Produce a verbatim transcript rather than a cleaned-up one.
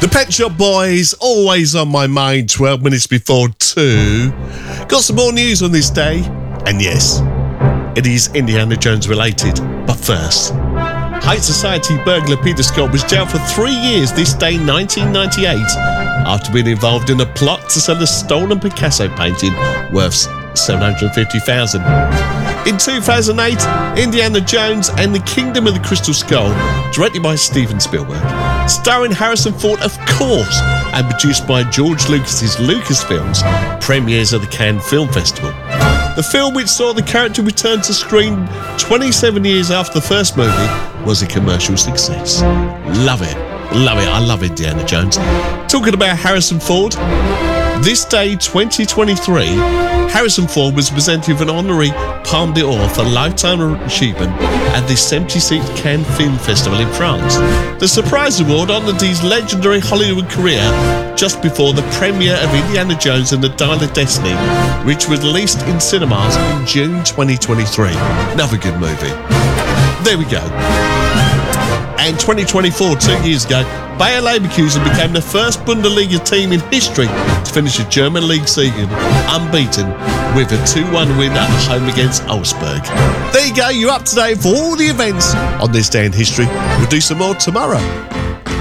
The Pet Shop Boys, always on my mind, twelve minutes before two. Got some more news on this day, and yes, it is Indiana Jones related. But first, High Society burglar Peter Scott was jailed for three years this day, nineteen ninety-eight, after being involved in a plot to sell a stolen Picasso painting worth seven hundred fifty thousand dollars. In two thousand eight, Indiana Jones and the Kingdom of the Crystal Skull, directed by Steven Spielberg, starring Harrison Ford, of course, and produced by George Lucas's Lucasfilms, premieres at the Cannes Film Festival. The film, which saw the character return to screen twenty-seven years after the first movie, was a commercial success. Love it. Love it. I love Indiana Jones. Talking about Harrison Ford, this day, twenty twenty-three, Harrison Ford was presented with an honorary Palme d'Or for lifetime achievement at the seventy-sixth Cannes Film Festival in France. The surprise award honoured his legendary Hollywood career just before the premiere of Indiana Jones and the Dial of Destiny, which was released in cinemas in June twenty twenty-three. Another good movie. There we go. And twenty twenty-four, two years ago, Bayer Leverkusen became the first Bundesliga team in history to finish a German league season unbeaten with a two one win at home against Augsburg. There you go, you're up to date for all the events on this day in history. We'll do some more tomorrow.